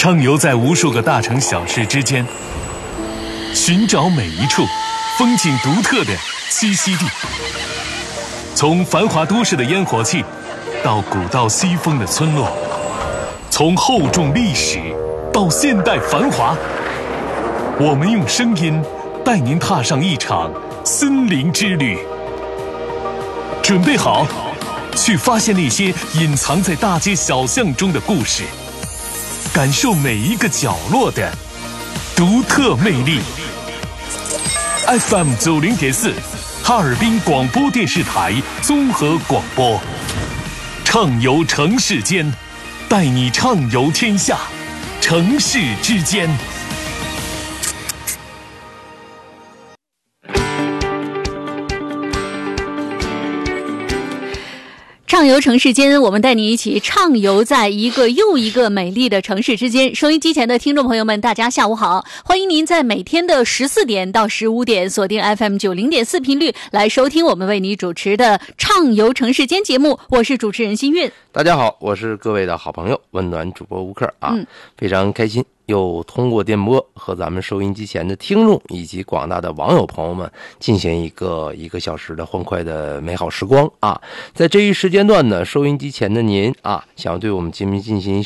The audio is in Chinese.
畅游在无数个大城小事之间，寻找每一处风景独特的栖息地。从繁华都市的烟火气，到古道西风的村落，从厚重历史到现代繁华，我们用声音带您踏上一场森林之旅。准备好，去发现那些隐藏在大街小巷中的故事，感受每一个角落的独特魅力。FM 90.4，哈尔滨广播电视台综合广播，畅游城市间，带你畅游天下，城市之间。 畅游城市间，我们带你一起畅游在一个又一个美丽的城市之间。收音机前的听众朋友们，大家下午好，欢迎您在每天的14点到15点锁定 FM 90.4频率来收听我们为你主持的畅游城市间节目，我是主持人新韵。 大家好，我是各位的好朋友温暖主播吴克啊，非常开心又通过电波和咱们收音机前的听众以及广大的网友朋友们进行一个小时的欢快的美好时光啊。在这一时间段呢，收音机前的您啊，想要对我们节目进行